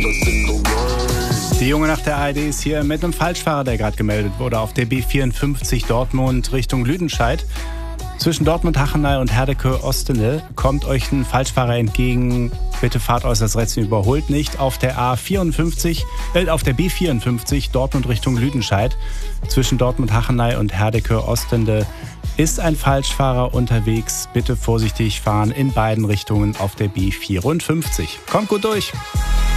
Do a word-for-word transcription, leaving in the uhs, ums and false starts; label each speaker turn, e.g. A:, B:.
A: Die Junge nach der A R D ist hier mit einem Falschfahrer, der gerade gemeldet wurde, auf der B vierundfünfzig Dortmund Richtung Lüdenscheid. Zwischen Dortmund-Hachenay und Herdecke-Ostende kommt euch ein Falschfahrer entgegen. Bitte fahrt äußerst rechts und überholt nicht. Auf der A vierundfünfzig, äh, auf der B vierundfünfzig Dortmund Richtung Lüdenscheid. Zwischen Dortmund-Hachenay und Herdecke-Ostende ist ein Falschfahrer unterwegs. Bitte vorsichtig fahren in beiden Richtungen auf der B vierundfünfzig. Kommt gut durch!